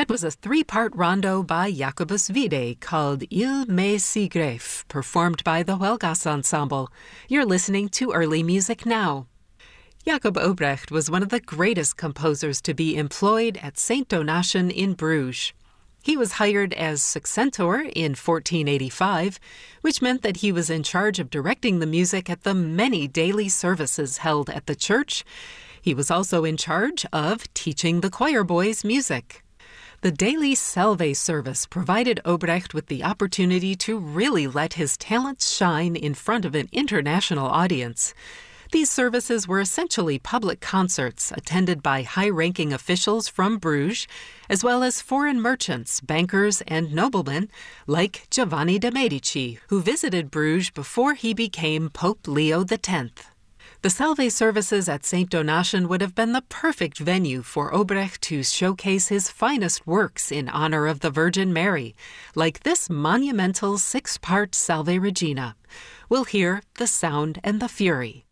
That was a three-part rondo by Jacobus Wiede called Il me si gref, performed by the Huelgas Ensemble. You're listening to Early Music Now. Jacob Obrecht was one of the greatest composers to be employed at St. Donatian in Bruges. He was hired as successor in 1485, which meant that he was in charge of directing the music at the many daily services held at the church. He was also in charge of teaching the choir boys music. The daily Salve service provided Obrecht with the opportunity to really let his talents shine in front of an international audience. These services were essentially public concerts attended by high-ranking officials from Bruges, as well as foreign merchants, bankers, and noblemen like Giovanni de' Medici, who visited Bruges before he became Pope Leo X. The Salve services at St. Donatian would have been the perfect venue for Obrecht to showcase his finest works in honor of the Virgin Mary, like this monumental six-part Salve Regina. We'll hear The Sound and the Fury.